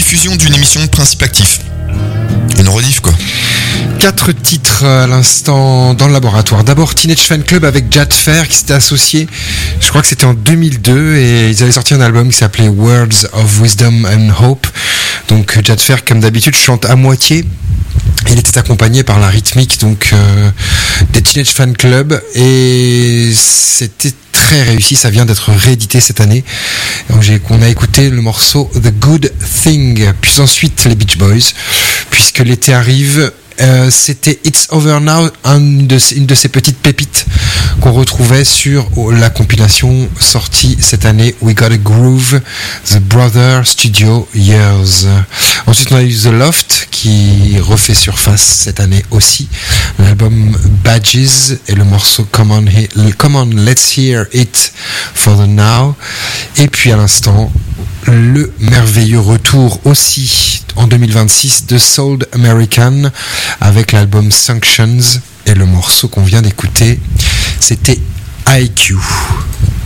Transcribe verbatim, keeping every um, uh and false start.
rediffusion d'une émission de Principe Actif. Une rediff quoi. Quatre titres à l'instant dans le laboratoire. D'abord Teenage Fan Club avec Jad Fair qui s'était associé, je crois que c'était en deux mille deux, et ils avaient sorti un album qui s'appelait Words of Wisdom and Hope. Donc Jad Fair, comme d'habitude, chante à moitié. Il était accompagné par la rythmique donc euh, des Teenage Fan Club, et c'était très réussi. Ça vient d'être réédité cette année. Donc j'ai, on a écouté le morceau The Good Thing, puis ensuite les Beach Boys, puisque l'été arrive. Euh, c'était It's Over Now, une de, une de ces petites pépites qu'on retrouvait sur la compilation sortie cette année, We Got a Groove, The Brother Studio Years. Ensuite on a eu The Loft qui refait surface cette année aussi, l'album Badges et le morceau Come on, he- Come on Let's Hear It for the Now. Et puis à l'instant, le merveilleux retour aussi en deux mille vingt-six de Soul American avec l'album Sanctions, et le morceau qu'on vient d'écouter, c'était I Q.